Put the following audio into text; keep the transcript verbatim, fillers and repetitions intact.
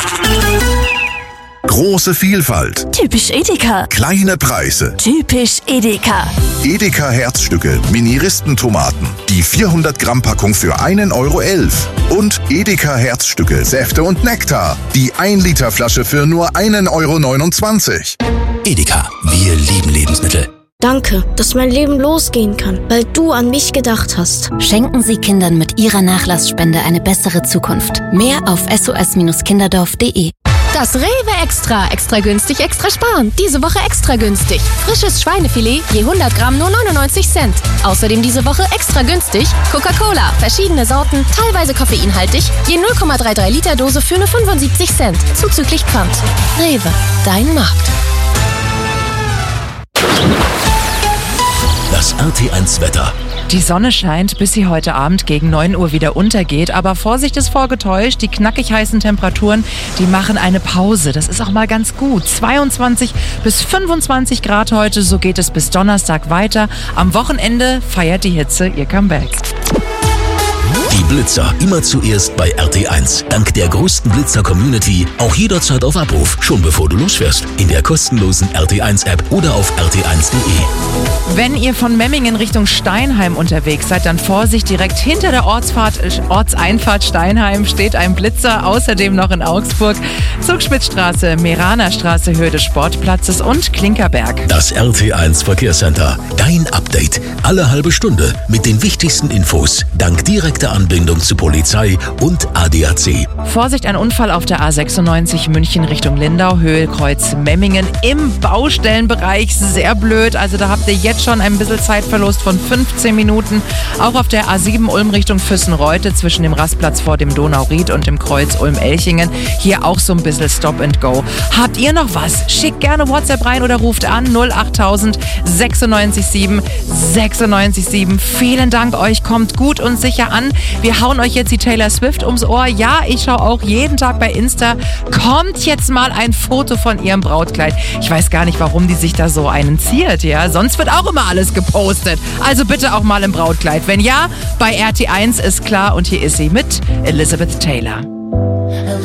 Große Vielfalt. Typisch Edeka. Kleine Preise. Typisch Edeka. Edeka Herzstücke, Mini-Ristentomaten. Die vierhundert Gramm Packung für einen Euro elf. Und Edeka Herzstücke, Säfte und Nektar. Die ein Liter Flasche für nur einen Euro neunundzwanzig. Edeka, wir lieben Lebensmittel. Danke, dass mein Leben losgehen kann, weil du an mich gedacht hast. Schenken Sie Kindern mit Ihrer Nachlassspende eine bessere Zukunft. Mehr auf s o s kinderdorf punkt de. Das Rewe Extra. Extra günstig, extra sparen. Diese Woche extra günstig. Frisches Schweinefilet, je hundert Gramm nur neunundneunzig Cent. Außerdem diese Woche extra günstig Coca-Cola. Verschiedene Sorten, teilweise koffeinhaltig. Je null Komma dreiunddreißig Liter Dose für nur fünfundsiebzig Cent. Zuzüglich Pfand. Rewe, dein Markt. Das R T eins Wetter. Die Sonne scheint, bis sie heute Abend gegen neun Uhr wieder untergeht. Aber Vorsicht ist vorgetäuscht, die knackig heißen Temperaturen, die machen eine Pause. Das ist auch mal ganz gut. zweiundzwanzig bis fünfundzwanzig Grad heute, so geht es bis Donnerstag weiter. Am Wochenende feiert die Hitze ihr Comeback. Die Blitzer immer zuerst bei R T eins. Dank der größten Blitzer-Community auch jederzeit auf Abruf, schon bevor du losfährst. In der kostenlosen R T eins App oder auf r t eins punkt de. Wenn ihr von Memmingen Richtung Steinheim unterwegs seid, dann Vorsicht, direkt hinter der Ortsfahrt, Ortseinfahrt Steinheim steht ein Blitzer. Außerdem noch in Augsburg Zugspitzstraße, Meranerstraße, Höhe des Sportplatzes und Klinkerberg. Das R T eins Verkehrscenter. Dein Update. Alle halbe Stunde mit den wichtigsten Infos. Dank direkter Anbindung zu Polizei und A D A C. Vorsicht, ein Unfall auf der A sechsundneunzig München Richtung Lindau, Höhe Kreuz Memmingen im Baustellenbereich. Sehr blöd, also da habt ihr jetzt schon ein bisschen Zeitverlust von fünfzehn Minuten. Auch auf der A sieben Ulm Richtung Füssen-Reute zwischen dem Rastplatz vor dem Donauried und dem Kreuz Ulm-Elchingen. Hier auch so ein bisschen Stop and Go. Habt ihr noch was? Schickt gerne WhatsApp rein oder ruft an null achttausend sechsundneunzig sieben sechsundneunzig sieben. Vielen Dank, euch kommt gut und sicher an. Wir hauen euch jetzt die Taylor Swift ums Ohr. Ja, ich schaue auch jeden Tag bei Insta. Kommt jetzt mal ein Foto von ihrem Brautkleid. Ich weiß gar nicht, warum die sich da so einen ziert, ja. Sonst wird auch immer alles gepostet. Also bitte auch mal im Brautkleid. Wenn ja, bei R T eins ist klar. Und hier ist sie mit Elizabeth Taylor.